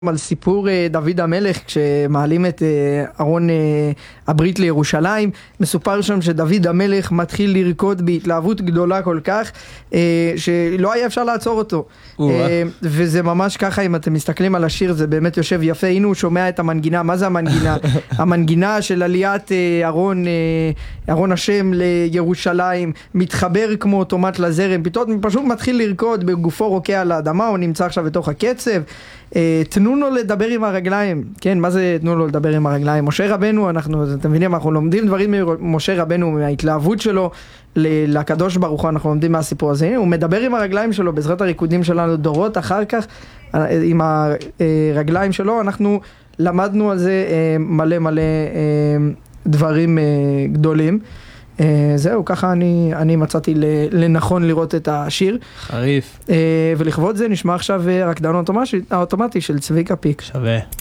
על סיפור דוד המלך כשמעלים את ארון הברית לירושלים. מסופר שם שדוד המלך מתחיל לרקוד בהתלהבות גדולה כל כך שלא היה אפשר לעצור אותו. וזה ממש ככה, אם אתם מסתכלים על השיר זה באמת יושב יפה. הנה הוא שומע את המנגינה. מה זה המנגינה? המנגינה של עליית ארון השם לירושלים, מתחבר כמו אוטומט לזרם, פתאום פשוט מתחיל לרקוד בגופו רוקע על האדמה. הוא נמצא עכשיו בתוך הקצב. תנו לו לדבר עם הרגליים. כן, מה זה תנו לו לדבר עם הרגליים? משה רבנו, אתם מבינים, אנחנו לומדים דברים ממשה רבנו, מההתלהבות שלו לקדוש ברוך הוא, אנחנו לומדים מהסיפור הזה. הוא מדבר עם הרגליים שלו בעזרת הריקודים שלנו דורות אחר כך, עם הרגליים שלו. אנחנו למדנו על זה מלא דברים גדולים. זהו, ככה אני מצאתי לנכון לראות את השיר. חריף. ולכבוד זה נשמע עכשיו רקדן אוטומטי של צביקה פיק. שווה.